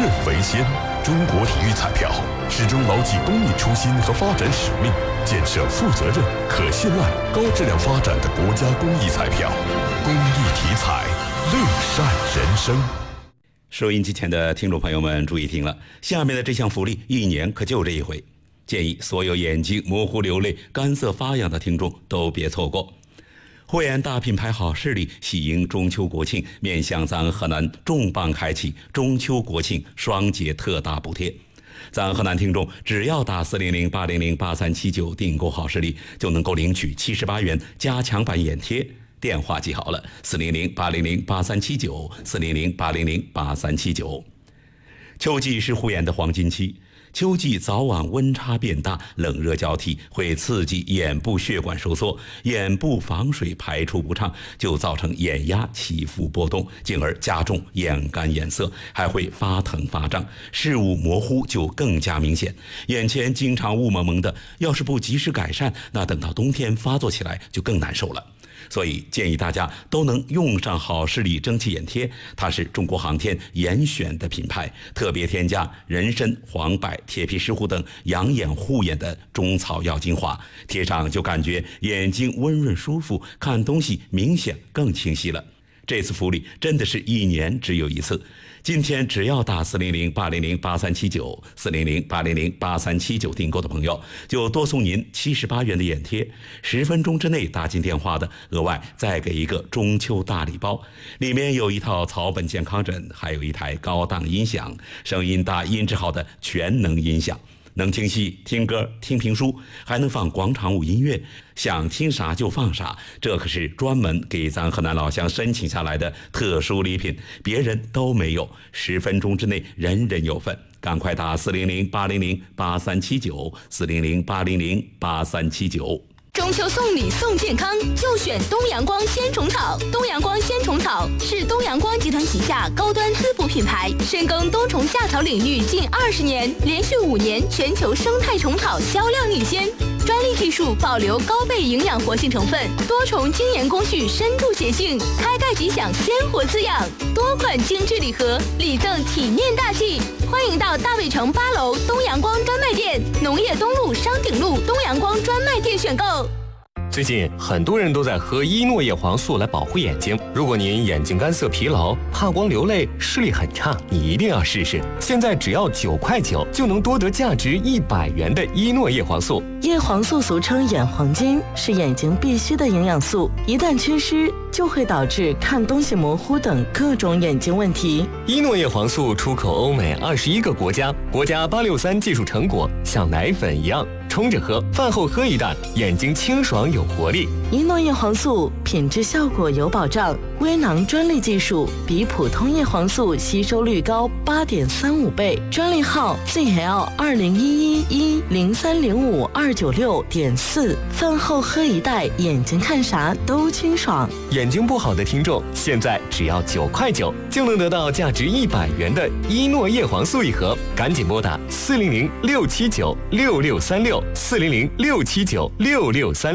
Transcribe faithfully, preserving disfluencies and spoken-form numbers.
任为先。中国体育彩票始终牢记公益初心和发展使命，建设负责任、可信赖、高质量发展的国家公益彩票。公益体彩，乐善人生。 收音机前的听众朋友们注意听了，下面的这项福利一年可就这一回，建议所有眼睛模糊流泪、干涩发痒的听众都别错过。汇源大品牌好视力喜迎中秋国庆，面向咱河南重磅开启中秋国庆双节特大补贴。咱河南听众只要打四零零八零零八三七九订购好视力，就能够领取七十八元加强版眼贴。电话记好了，四零零八零零八三七九，四零零八零零八三七九。秋季是护眼的黄金期，秋季早晚温差变大，冷热交替，会刺激眼部血管收缩，眼部防水排出不畅，就造成眼压起伏波动，进而加重眼干眼涩，还会发疼发胀，视物模糊就更加明显。眼前经常雾蒙蒙的，要是不及时改善，那等到冬天发作起来就更难受了。所以建议大家都能用上好视力蒸汽眼贴，它是中国航天严选的品牌，特别添加人参、黄柏、铁皮石斛等养眼护眼的中草药精华，贴上就感觉眼睛温润舒服，看东西明显更清晰了。这次福利真的是一年只有一次，今天只要打四零零八零零八三七九，四零零八零零八三七九订购的朋友，就多送您七十八元的眼贴。十分钟之内打进电话的，额外再给一个中秋大礼包，里面有一套草本健康枕，还有一台高档音响，声音大、音质好的全能音响。能听戏、听歌、听评书，还能放广场舞音乐，想听啥就放啥，这可是专门给咱河南老乡申请下来的特殊礼品，别人都没有。十分钟之内人人有份，赶快打四零零八零零八三七九，四零零八零零八三七九。 中秋送礼送健康，就选东阳光鲜虫草。东阳光鲜虫草是东阳光集团旗下高端滋补品牌，深耕多虫夏草领域近二十年，连续五年全球生态虫草销量领先。专利技术保留高倍营养活性成分，多重精研工序深度协性，开盖即享鲜活滋养。多款精致礼盒，礼赠体面大气。欢迎到大卫城八楼东阳光专卖店、农业东路商鼎路东阳光专卖店选购。 最近很多人都在喝伊诺叶黄素来保护眼睛。如果您眼睛干涩疲劳、怕光流泪、视力很差，你一定要试试。现在只要九块九就能多得价值一百元的伊诺叶黄素。 叶黄素俗称眼黄金，是眼睛必需的营养素，一旦缺失就会导致看东西模糊等各种眼睛问题。 伊诺叶黄素出口欧美二十一个国家，国家八六三技术成果，像奶粉一样冲着喝，饭后喝一袋，眼睛清爽有活力。 伊诺叶黄素品质效果有保障，微囊专利技术，比普通叶黄素吸收率高八点三五倍，专利号 Z L 二零一一一零三零五二九六点四。饭后喝一袋，眼睛看啥都清爽。 眼睛不好的听众，现在只要九块九就能得到价值一百元的伊诺叶黄素一盒，赶紧拨打四零零六七九六六三六四零零六七九六六三。